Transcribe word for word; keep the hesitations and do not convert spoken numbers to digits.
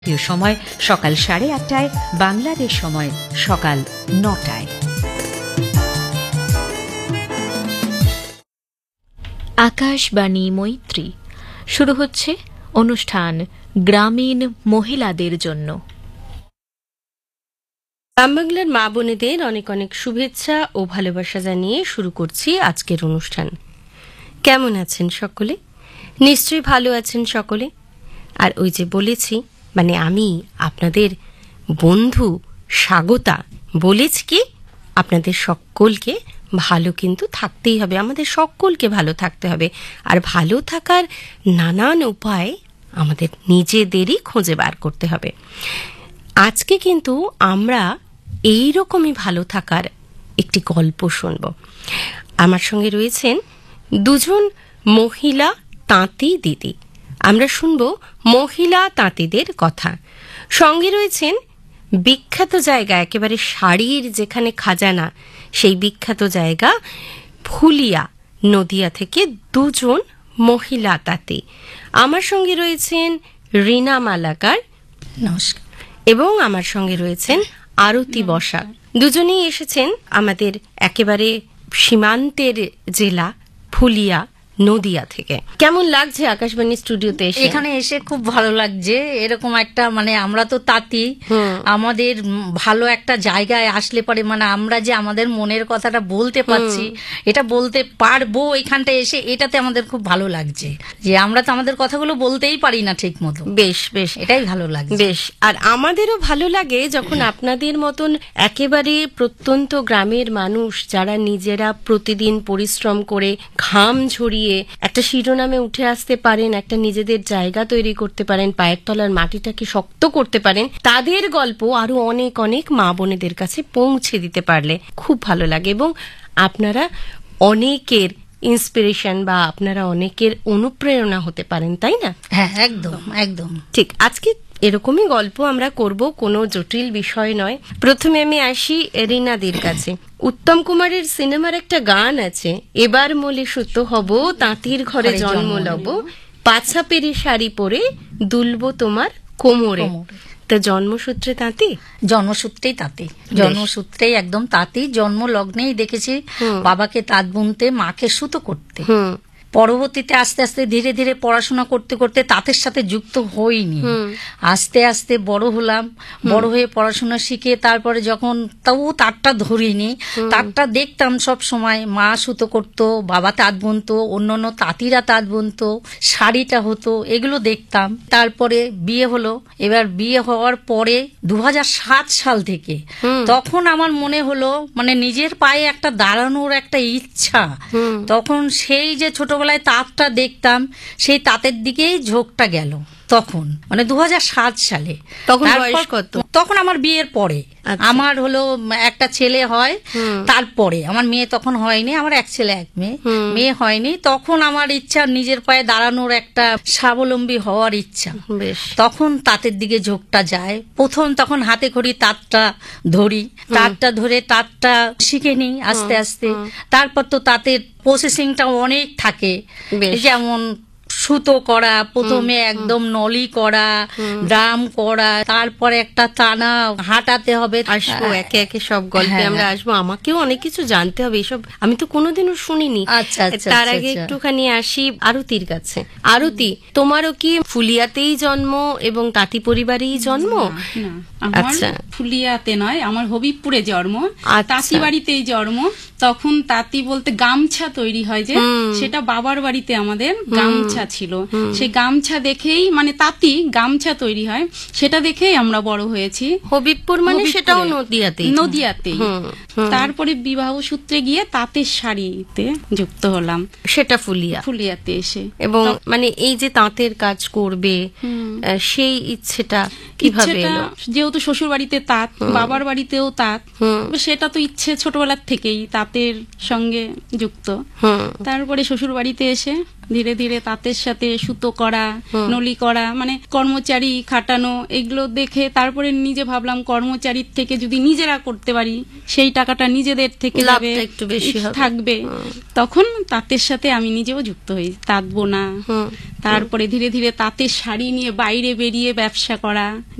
সময় সকাল সাড়ে আটটায়, বাংলাদেশ সময় সকাল নটায়। আকাশবাণী মৈত্রী শুরু হচ্ছে অনুষ্ঠান গ্রামীণ মহিলাদের জন্য। গ্রাম বাংলার মা বোনেদের অনেক অনেক শুভেচ্ছা ও ভালোবাসা জানিয়ে শুরু করছি আজকের অনুষ্ঠান। কেমন আছেন সকলে? নিশ্চয়ই ভালো আছেন সকলে। আর ওই যে বলেছি, মানে আমি আপনাদের বন্ধু স্বাগতা বলেছি কি, আপনাদের সকলকে ভালো কিন্তু থাকতেই হবে, আমাদের সকলকে ভালো থাকতে হবে। আর ভালো থাকার নানান উপায় আমাদের নিজেদেরই খুঁজে বার করতে হবে। আজকে কিন্তু আমরা এই রকমই ভালো থাকার একটি গল্প শুনব। আমার সঙ্গে রয়েছেন দুজন মহিলা তাঁতি দিদি। আমরা শুনব মহিলা তাঁতিদের কথা। সঙ্গে রয়েছেন বিখ্যাত জায়গা, একেবারে শাড়ির যেখানে খাজানা, সেই বিখ্যাত জায়গা ফুলিয়া, নদিয়া থেকে দুজন মহিলা তাঁতি। আমার সঙ্গে রয়েছেন রীনা মালাকার, নমস্কার, এবং আমার সঙ্গে রয়েছেন আরতি বসাক। দুজনেই এসেছেন আমাদের একেবারে সীমান্তের জেলা ফুলিয়া, নদিয়া থেকে। কেমন লাগছে আকাশবাণী স্টুডিওতে এসে? এখানে এসে খুব ভালো লাগছে। এরকম একটা, মানে আমরা তো তাঁতি, আমাদের ভালো একটা জায়গায় আসলে পরে মানে আমরা যে আমাদের মনের কথাটা বলতে পারছি, এটা বলতে পারবো এখানটা এসে, এটাতে আমাদের খুব ভালো লাগছে যে আমরা তো আমাদের কথাগুলো বলতেই পারি না ঠিক মতো। বেশ বেশ, এটাই ভালো লাগছে। বেশ, আর আমাদেরও ভালো লাগে যখন আপনাদের মতন একেবারে প্রত্যন্ত গ্রামের মানুষ, যারা নিজেরা প্রতিদিন পরিশ্রম করে ঘাম ঝরিয়ে একটা শিরোনামে উঠে আসতে পারেন, একটা নিজেদের জায়গা তৈরি করতে পারেন, পায়ের তলার মাটিটাকে শক্ত করতে পারেন, তাদের গল্প আরো অনেক অনেক মা বোনেদের কাছে পৌঁছে দিতে পারলে খুব ভালো লাগে। এবং আপনারা অনেকের ইন্সপিরেশন বা আপনারা অনেকের অনুপ্রেরণা হতে পারেন, তাই না? হ্যাঁ, একদম একদম ঠিক। আজকে এরকমই গল্প আমরা করব, কোনো জটিল বিষয় নয়। প্রথমে আমি আসি রীনাদের কাছে। উত্তম কুমারের সিনেমার একটা গান আছে, এবার মলে সুতো হব, তাঁতির ঘরে জন্ম লব, পাছা পেরে শাড়ি পরে দুলব তোমার কোমরে। তা জন্মসূত্রে তাঁতি? জন্মসূত্রেই তাঁতি, জন্মসূত্রেই একদম তাঁতি। জন্ম লগ্নেই দেখেছি বাবাকে তাঁত বুনতে, মাকে সুতো করতে। পরবর্তীতে আস্তে আস্তে ধীরে ধীরে পড়াশোনা করতে করতে তাঁতের সাথে যুক্ত হইনি। আস্তে আস্তে বড় হলাম, বড় হয়ে পড়াশোনা শিখে তারপরে যখন তাও তাঁতটা ধরিনি, তাঁতটা দেখতাম সব সময়। মা সুতো করতো, বাবা তাঁত বুনতো, অন্য অন্য তাঁতিরা তাঁত বুনতো, শাড়িটা হতো, এগুলো দেখতাম। তারপরে বিয়ে হলো। এবার বিয়ে হওয়ার পরে দু হাজার সাত সাল থেকে তখন আমার মনে হলো মানে নিজের পায়ে একটা দাঁড়ানোর একটা ইচ্ছা। তখন সেই যে ছোট ছোটবেলায় তাঁতটা দেখতাম, সেই তাঁতের দিকেই ঝোঁকটা গেল তখন, মানে দু হাজার সাত সালে। তখন বয়স কত? তখন আমার বিয়ের পরে। আমার হলো একটা ছেলে হয়, তারপরে আমার মেয়ে তখন হয়নি, আমার এক ছেলে এক মেয়ে, মেয়ে হয়নি। তখন আমার ইচ্ছা নিজের পায়ে দাঁড়ানোর, একটা স্বাবলম্বী হওয়ার ইচ্ছা। তখন তাঁতের দিকে ঝোঁকটা যায়। প্রথম তখন হাতে খড়ি তাঁতটা ধরি, তাঁতটা ধরে তাঁতটা শিখে নিই আস্তে আস্তে। তারপর তো তাঁতের প্রসেসিংটা অনেক থাকে, যেমন সুতো করা, প্রথমে একদম নলি করা, ড্রাম করা, তারপরে একটা টানা হাঁটাতে হবে। আসবো একে একে সব গল্পে আমরা আসবো, আমাকেও অনেক কিছু জানতে হবে, এসব আমি তো কোনোদিনও শুনিনি। আচ্ছা আচ্ছা, তার আগে একটুখানি আসি আরতির কাছে। আরতি, তোমারও কি ফুলিয়াতেই জন্ম এবং তাঁতি পরিবারেই জন্ম? আচ্ছা, ফুলিয়াতে নয়, আমার হবিবপুরে জন্ম, তাঁতি বাড়িতেই জন্ম। তখন তাঁতি বলতে গামছা তৈরি হয় যে, সেটা বাবার বাড়িতে আমাদের গামছা ছিল। সেই গামছা দেখেই, মানে তাঁতি গামছা তৈরি হয়, সেটা দেখেই আমরা বড় হয়েছি। হবিবপুর মানে সেটাও নদিয়াতেই? নদিয়াতেই। তারপরে বিবাহ সূত্রে গিয়ে তাঁতের শাড়িতে যুক্ত হলাম, সেটা ফুলিয়া ফুলিয়াতে এসে। এবং মানে এই যে তাঁতের কাজ করবে, সেই ইচ্ছেটা কিভাবে এলো? যেহেতু শ্বশুর বাড়িতে তাঁত, বাবার বাড়িতেও তাঁত, সেটা তো ইচ্ছে ছোটবেলার থেকেই তাঁতের সঙ্গে যুক্ত। তারপরে শ্বশুর বাড়িতে এসে ধীরে ধীরে তাঁতের সাথে সুতো করা, নলি করা, মানে কর্মচারী খাটানো, এগুলো দেখে তারপরে নিজে ভাবলাম কর্মচারীর থেকে যদি নিজেরা করতে পারি, সেই টাকাটা নিজেদের থেকে যাবে, একটু বেশি থাকবে। তখন তাঁতের সাথে আমি নিজেও যুক্ত হই, তাঁত বোনা। তারপরে ধীরে ধীরে তাঁতের শাড়ি নিয়ে বাইরে বেরিয়ে ব্যবসা করা,